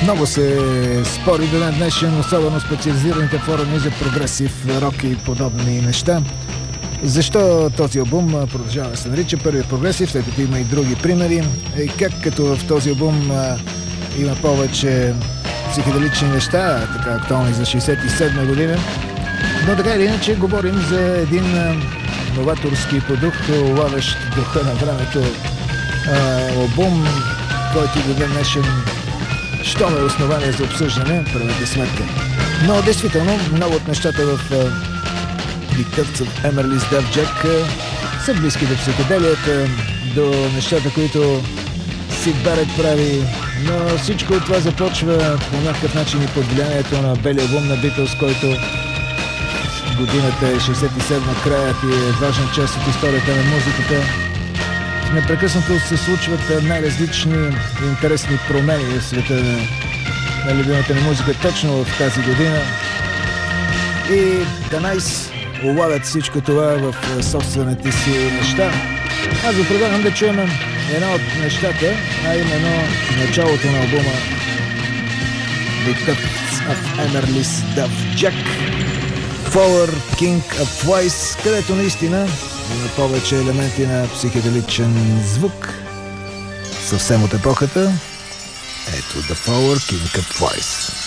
Много се спори до днешен, особено специализираните форуми за прогресив рок и подобни неща. Защо този албум продължава да се нарича първият прогресив, след като има и други примери? И как като в този албум има повече психоделични неща, така актуални за 67 година, но така или иначе говорим за един новаторски продукт, улавящ духа на времето албум, който до ден днешен щом е основание за обсъждане, правете сметка. Но действително много от нещата в The Cuts of Emerly's Daft Jack са близки до психоделията, до нещата, които Сид Барет прави, но всичко от това започва по някакъв начин и под влиянието на белия албум на Beatles, който годината е 67, краят и е важна част от историята на музиката. Непрекъснато се случват най-различни интересни промени в света на любимата ни музика точно в тази година. И The Nice улавят всичко това в собствените си неща. Аз ви предлагам да чуем едно от нещата, а именно началото на албума The Cuts of Emerly's Daft Jack, Flower King of Twice, където наистина има повече елементи на психоделичен звук. Съвсем от епохата. Ето The Flower King of Twice.